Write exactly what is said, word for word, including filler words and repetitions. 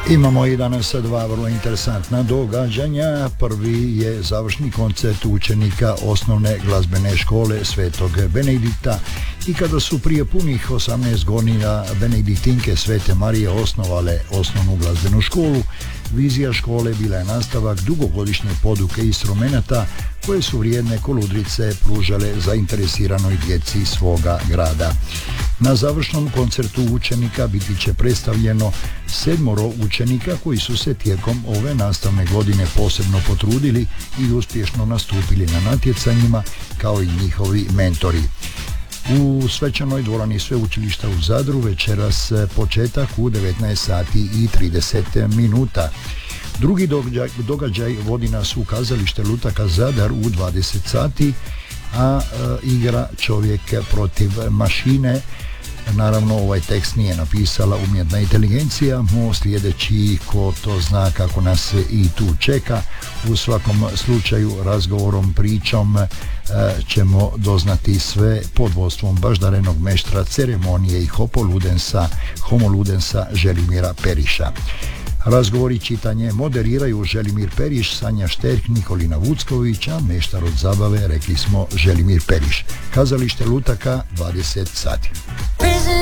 Imamo i danas dva vrlo interesantna događanja. Prvi je završni koncert učenika osnovne glazbene škole Svetog Benedikta i kada su prije punih osamnaest godina benediktinke Svete Marije osnovale osnovnu glazbenu školu, vizija škole bila je nastavak dugogodišnje poduke instrumenata koje su vrijedne koludrice pružale zainteresiranoj djeci svoga grada. Na završnom koncertu učenika biti će predstavljeno sedmoro učenika koji su se tijekom ove nastavne godine posebno potrudili i uspješno nastupili na natjecanjima kao i njihovi mentori. U svečanoj dvorani Sveučilišta u Zadru večeras početak u devetnaest sati i trideset minuta. Drugi događaj, događaj vodi nas u kazalište Lutaka Zadar u dvadeset sati, a e, igra Čovjek protiv mašine. Naravno, ovaj tekst nije napisala umjetna inteligencija, mo sljedeći ko to zna kako nas i tu čeka. U svakom slučaju razgovorom, pričom e, ćemo doznati sve pod vodstvom baždarenog meštra ceremonije i hopoludensa, homoludensa Želimira Periša. Razgovor i čitanje moderiraju Želimir Periš, Sanja Šterk, Nikolina Vucković, a meštar od zabave rekli smo Želimir Periš. Kazalište Lutaka, dvadeset sati.